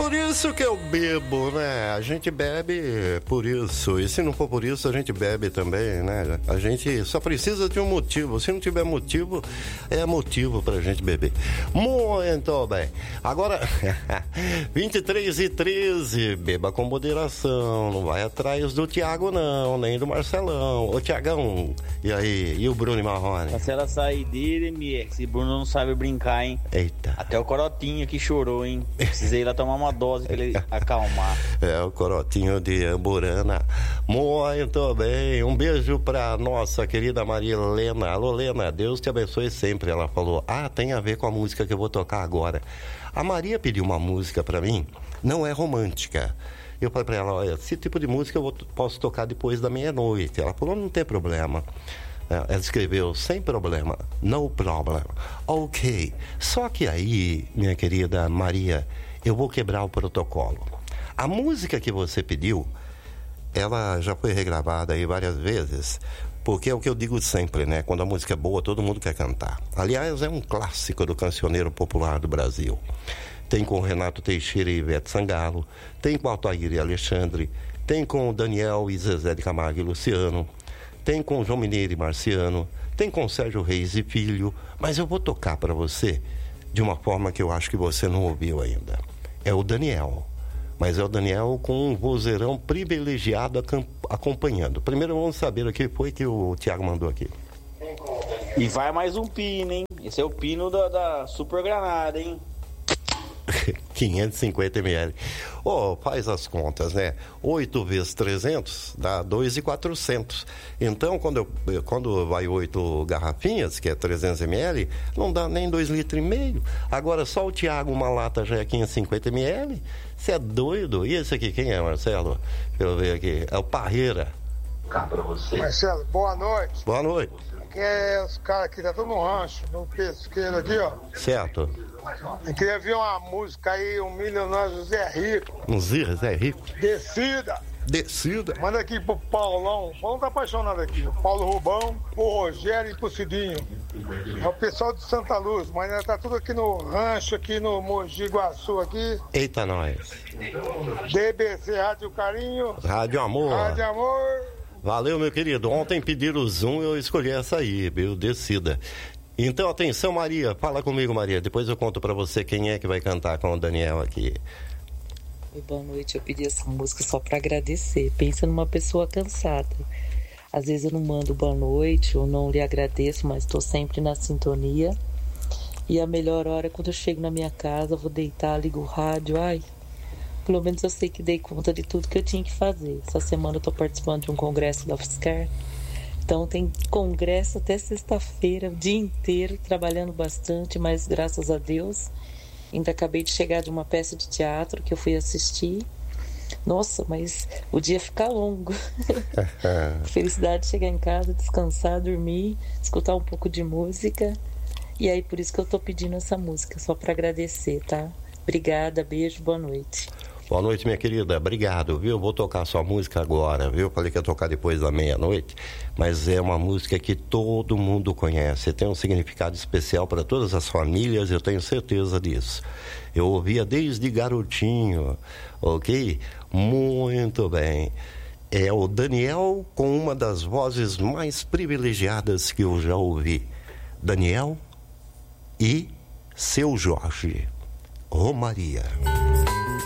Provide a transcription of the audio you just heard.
por isso que eu bebo, né? A gente bebe por isso. E se não for por isso, a gente bebe também, né? A gente só precisa de um motivo. Se não tiver motivo, é motivo pra gente beber. Muito bem. Agora, 23h13. Beba com moderação. Não vai atrás do Tiago, não. Nem do Marcelão. Ô, Tiagão, e aí? E o Bruno Marrone? Cancela a saideira, MR. Esse Bruno não sabe brincar, hein? Eita. Até o Corotinho aqui chorou, hein? Precisei ir lá tomar uma dose pra ele acalmar. É, o Corotinho de Amburana. Muito bem. Um beijo pra nossa querida Maria Helena. Alô, Helena, Deus te abençoe sempre. Ela falou, tem a ver com a música que eu vou tocar agora. A Maria pediu uma música pra mim, não é romântica. Eu falei pra ela, olha, esse tipo de música posso tocar depois da meia-noite. Ela falou, não tem problema. Ela escreveu, sem problema, no problem. Ok. Só que aí, minha querida Maria, eu vou quebrar o protocolo. A música que você pediu, ela já foi regravada aí várias vezes, porque é o que eu digo sempre, né? Quando a música é boa, todo mundo quer cantar. Aliás, é um clássico do cancioneiro popular do Brasil. Tem com Renato Teixeira e Ivete Sangalo, tem com Altair e Alexandre, tem com Daniel e Zezé de Camargo e Luciano, tem com João Mineiro e Marciano, tem com Sérgio Reis e Filho, mas eu vou tocar para você de uma forma que eu acho que você não ouviu ainda. É o Daniel, mas é o Daniel com um vozeirão privilegiado acompanhando. Primeiro vamos saber o que foi que o Thiago mandou aqui. E vai mais um pino, hein? Esse é o pino da Super Granada, hein? 550 ml. Faz as contas, né? 8 vezes 300 dá 2.400. Então, quando vai 8 garrafinhas, que é 300 ml, não dá nem 2,5 litros. Agora, só o Thiago, uma lata já é 550 ml. Você é doido? E esse aqui, quem é, Marcelo? Deixa eu ver aqui. É o Parreira. Cá pra você. Marcelo, boa noite. Boa noite. Aqui é os caras aqui, tá tudo no rancho, no pesqueiro aqui, ó. Certo. Eu queria ver uma música aí, um milionário José Rico. Um Zé Rico. Descida. Manda aqui pro Paulão. O Paulão tá apaixonado aqui. O Paulo Rubão, pro Rogério e pro Cidinho. É o pessoal de Santa Luz, mas ainda tá tudo aqui no rancho, aqui no Mogi Guaçu aqui. Eita, nós. DBC Rádio Carinho. Rádio Amor. Rádio Amor. Valeu, meu querido. Ontem pediram o Zoom, eu escolhi essa aí, viu? Descida. Então, atenção, Maria. Fala comigo, Maria. Depois eu conto pra você quem é que vai cantar com o Daniel aqui. Boa noite. Eu pedi essa música só pra agradecer. Pensa numa pessoa cansada. Às vezes eu não mando boa noite ou não lhe agradeço, mas tô sempre na sintonia. E a melhor hora é quando eu chego na minha casa, vou deitar, ligo o rádio. Pelo menos eu sei que dei conta de tudo que eu tinha que fazer. Essa semana eu tô participando de um congresso da UFSCar. Então tem congresso até sexta-feira, o dia inteiro, trabalhando bastante, mas graças a Deus, ainda acabei de chegar de uma peça de teatro que eu fui assistir. Nossa, mas o dia fica longo. Felicidade de chegar em casa, descansar, dormir, escutar um pouco de música. E aí por isso que eu tô pedindo essa música, só para agradecer, tá? Obrigada, beijo, boa noite. Boa noite, minha querida. Obrigado, viu? Vou tocar sua música agora, viu? Falei que ia tocar depois da meia-noite, mas é uma música que todo mundo conhece. Tem um significado especial para todas as famílias, eu tenho certeza disso. Eu ouvia desde garotinho, ok? Muito bem. É o Daniel com uma das vozes mais privilegiadas que eu já ouvi. Daniel e Seu Jorge. Romaria.